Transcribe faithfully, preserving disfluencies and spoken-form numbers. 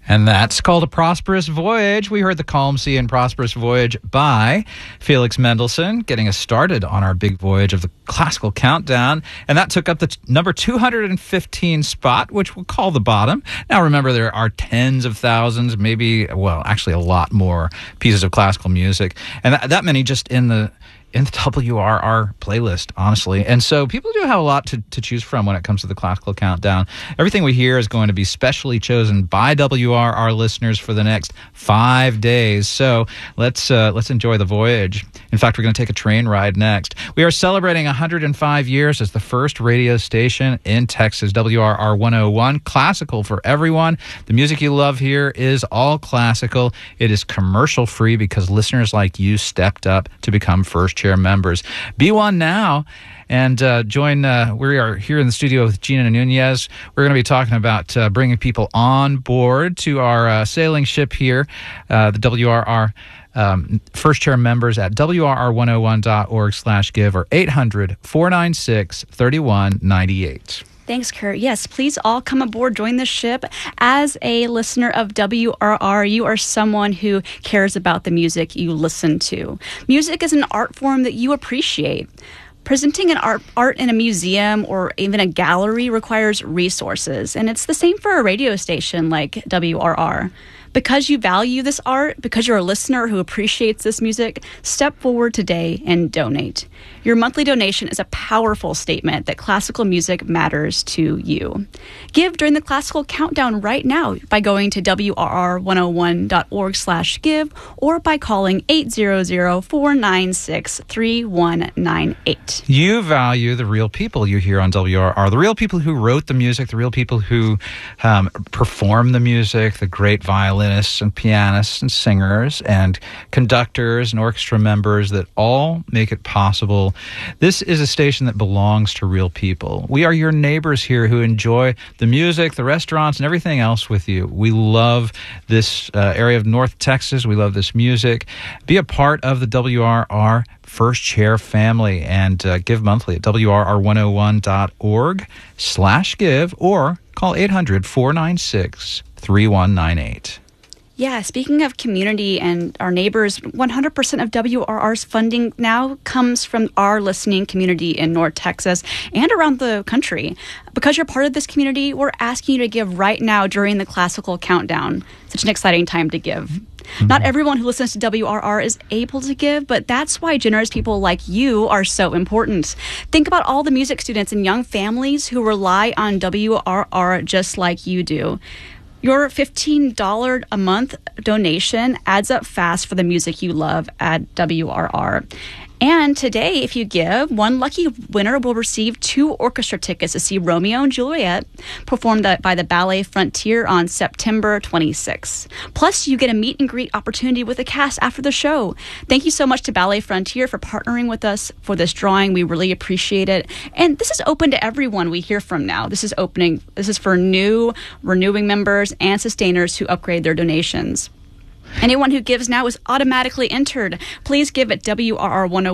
And that's called A Prosperous Voyage. We heard The Calm Sea and Prosperous Voyage by Felix Mendelssohn, getting us started on our big voyage of the classical countdown. And that took up the t- number two hundred fifteen spot, which we'll call the bottom. Now, remember, there are tens of thousands, maybe, well, actually a lot more pieces of classical music. And that, that many just in the in the W R R playlist, honestly. And so people do have a lot to, to choose from when it comes to the classical countdown. Everything we hear is going to be specially chosen by W R R listeners for the next five days. So let's uh, let's enjoy the voyage. In fact, we're going to take a train ride next. We are celebrating one hundred five years as the first radio station in Texas, W R R one oh one, classical for everyone. The music you love here is all classical. It is commercial free because listeners like you stepped up to become first chair members. Be one now and uh, join. Uh, we are here in the studio with Gina Nunez. We're going to be talking about uh, bringing people on board to our uh, sailing ship here, uh, the W R R um, first chair members at W R R one oh one dot org slash give or eight hundred, four nine six, three one nine eight. Thanks, Kurt. Yes, please all come aboard, join the ship. As a listener of W R R, you are someone who cares about the music you listen to. Music is an art form that you appreciate. Presenting an art, art in a museum or even a gallery requires resources, and it's the same for a radio station like W R R. Because you value this art, because you're a listener who appreciates this music, step forward today and donate. Your monthly donation is a powerful statement that classical music matters to you. Give during the classical countdown right now by going to W R R one oh one dot org slash give or by calling eight hundred, four nine six, three one nine eight. You value the real people you hear on W R R, the real people who wrote the music, the real people who um, perform the music, the great violinists and pianists and singers and conductors and orchestra members that all make it possible. This is a station that belongs to real people. We are your neighbors here who enjoy the music, the restaurants, and everything else with you. We love this uh, area of North Texas. We love this music. Be a part of the W R R First Chair family and uh, give monthly at W R R one oh one dot org slash give or call eight hundred, four nine six, three one nine eight. Yeah, speaking of community and our neighbors, one hundred percent of W R R's funding now comes from our listening community in North Texas and around the country. Because you're part of this community, we're asking you to give right now during the classical countdown. Such an exciting time to give. Mm-hmm. Not everyone who listens to W R R is able to give, but that's why generous people like you are so important. Think about all the music students and young families who rely on W R R just like you do. Your fifteen dollars a month donation adds up fast for the music you love at W R R. And today, if you give, one lucky winner will receive two orchestra tickets to see Romeo and Juliet performed by the Ballet Frontier on September twenty-sixth. Plus, you get a meet and greet opportunity with the cast after the show. Thank you so much to Ballet Frontier for partnering with us for this drawing. We really appreciate it. And this is open to everyone we hear from now. This is opening. This is for new, renewing members and sustainers who upgrade their donations. Anyone who gives now is automatically entered. Please give at W R R one oh